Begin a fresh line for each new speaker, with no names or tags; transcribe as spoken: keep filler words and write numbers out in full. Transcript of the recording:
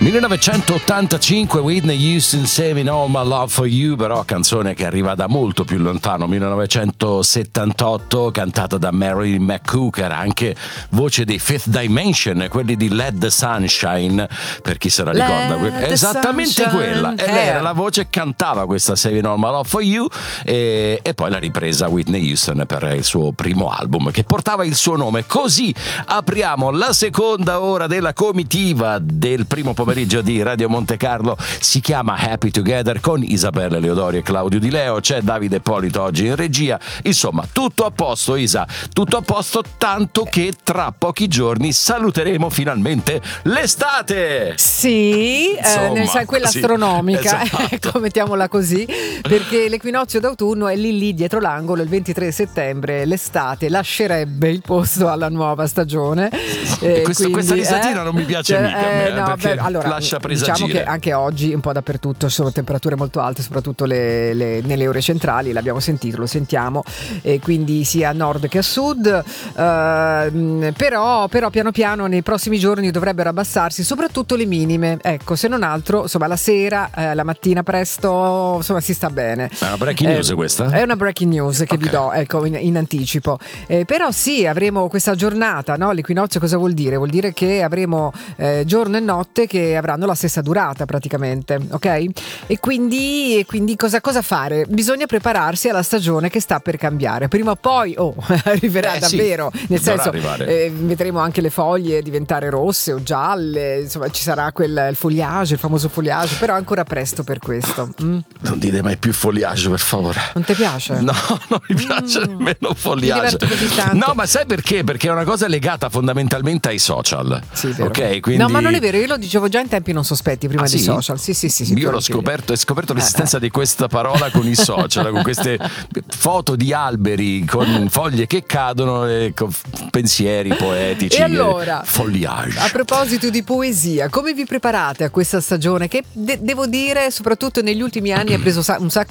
millenovecentottantacinque, Whitney Houston, Saving All My Love For You, però canzone che arriva da molto più lontano, millenovecentosettantotto, cantata da Mary McCoo, che era anche voce dei Fifth Dimension, quelli di Let the Sunshine, per chi se la ricorda.
Let
Esattamente
sunshine.
quella, e lei era la voce che cantava questa Saving All My Love For You, e, e poi l'ha ripresa Whitney Houston per il suo primo album che portava il suo nome. Così apriamo la seconda ora della comitiva del primo pomeriggio di Radio Monte Carlo. Si chiama Happy Together con Isabella Leodori e Claudio Di Leo. C'è Davide Polito oggi in regia. Insomma, tutto a posto, Isa, tutto a posto, tanto che tra pochi giorni saluteremo finalmente l'estate.
Sì,
Insomma,
eh, sai, quella
sì,
astronomica,
esatto.
ecco, mettiamola così, perché l'equinozio d'autunno è lì lì dietro l'angolo. Il ventitré settembre l'estate lascerebbe il posto alla nuova stagione. Eh,
Questo,
quindi,
questa risatina
eh,
non mi piace
cioè,
mica a me,
eh, no,
perché
beh, allora,
lascia presagire.
diciamo che anche oggi un po' dappertutto sono temperature molto alte, soprattutto le, le, nelle ore centrali, l'abbiamo sentito, lo sentiamo, e quindi sia a nord che a sud, eh, però, però piano piano nei prossimi giorni dovrebbero abbassarsi soprattutto le minime, ecco, se non altro insomma la sera, eh, la mattina presto, insomma si sta bene.
È una breaking
Eh,
news questa?
È una breaking news che
Ok.
vi do, ecco, in, in anticipo, eh, però sì, avremo questa giornata, no? L'equinozio cosa vuol dire? Vuol dire che avremo eh, giorno e notte che avranno la stessa durata praticamente, ok? E quindi, e quindi cosa, cosa fare? Bisogna prepararsi alla stagione che sta per cambiare. Prima o poi oh, arriverà
Eh, sì,
davvero, nel
dovrà
senso
arrivare.
eh, vedremo anche le foglie diventare rosse o gialle, insomma ci sarà quel il foliage, il famoso foliage, però è ancora presto per questo. Mm?
Non dite mai più foliage, per favore.
Non ti piace?
No, non mi piace
Mm.
nemmeno foliage.
Mi diverto così tanto.
No, ma sai perché? Perché è una cosa legata fondamentalmente ai social.
Sì, vero.
Ok, quindi...
No, ma non è vero, io lo dicevo già in tempi non sospetti, prima
Ah,
dei
sì?
social. Sì, sì, sì, sì,
Io l'ho
sì.
scoperto, ho scoperto l'esistenza
Eh, eh.
di questa parola con i social, con queste foto di alberi con foglie che cadono e con pensieri poetici.
E allora,
foliage.
a proposito di poesia, come vi preparate a questa stagione che de- devo dire, soprattutto negli ultimi anni ha preso sa- un sacco